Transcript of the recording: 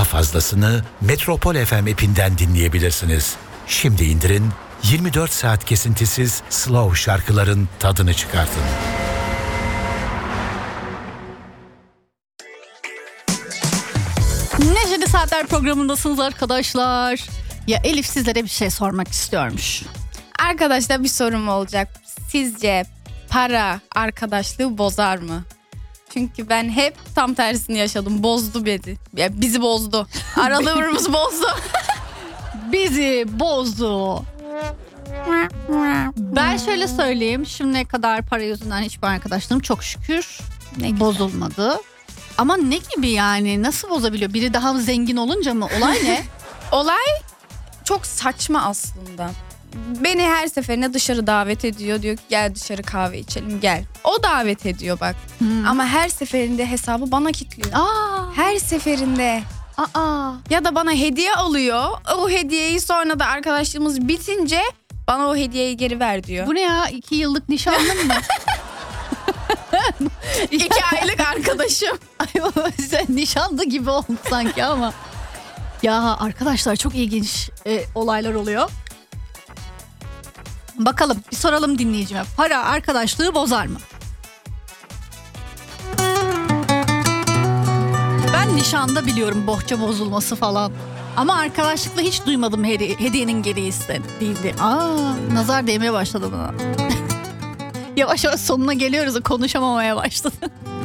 fazlasını Metropol FM app'inden dinleyebilirsiniz. Şimdi indirin, 24 saat kesintisiz slow şarkıların tadını çıkartın. Neşeli Saatler programındasınız arkadaşlar. Ya Elif sizlere bir şey sormak istiyormuş. Arkadaşlar bir sorum olacak. Sizce para arkadaşlığı bozar mı? Çünkü ben hep tam tersini yaşadım. Bozdu beni. Ya bizi bozdu. Aralığımızı bozdu. Bizi bozdu. Ben şöyle söyleyeyim. Şimdiye kadar para yüzünden hiçbir arkadaşlığım çok şükür bozulmadı. Ama ne gibi yani? Nasıl bozabiliyor? Biri daha zengin olunca mı? Olay ne? Olay çok saçma aslında. Beni her seferinde dışarı davet ediyor. Diyor ki gel dışarı kahve içelim gel. O davet ediyor bak. Ama her seferinde hesabı bana kilitliyor. Her seferinde. Ya da bana hediye alıyor. O hediyeyi sonra da arkadaşlığımız bitince bana o hediyeyi geri ver diyor. Bu ne ya? 2 yıllık nişanlın mı? 2 aylık arkadaşım. Ay, sen nişanlı gibi oldu sanki ama. Ya arkadaşlar çok ilginç olaylar oluyor. Bakalım bir soralım dinleyicime. Para arkadaşlığı bozar mı? Ben nişanda biliyorum bohça bozulması falan. Ama arkadaşlıkla hiç duymadım hediyenin geri istenildiğini. Nazar değmeye başladı bana. Yavaş yavaş sonuna geliyoruz, konuşamamaya başladı.